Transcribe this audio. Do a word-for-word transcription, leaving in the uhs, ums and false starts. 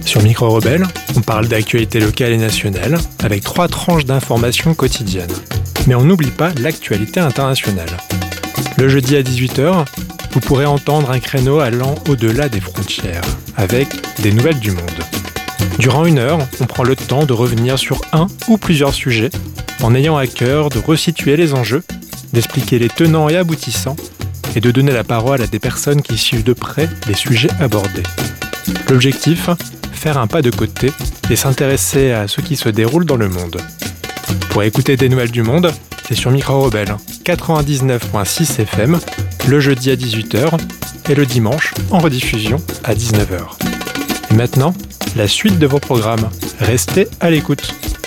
Sur Micro Rebelle, on parle d'actualité locale et nationale, avec trois tranches d'informations quotidiennes. Mais on n'oublie pas l'actualité internationale. Le jeudi à dix-huit heures, vous pourrez entendre un créneau allant au-delà des frontières, avec des nouvelles du monde. Durant une heure, on prend le temps de revenir sur un ou plusieurs sujets, en ayant à cœur de resituer les enjeux, d'expliquer les tenants et aboutissants, et de donner la parole à des personnes qui suivent de près les sujets abordés. L'objectif, faire un pas de côté et s'intéresser à ce qui se déroule dans le monde. Pour écouter des nouvelles du monde, c'est sur Micro Rebelle quatre-vingt-dix-neuf virgule six F M, le jeudi à dix-huit heures et le dimanche en rediffusion à dix-neuf heures. Et maintenant, la suite de vos programmes. Restez à l'écoute.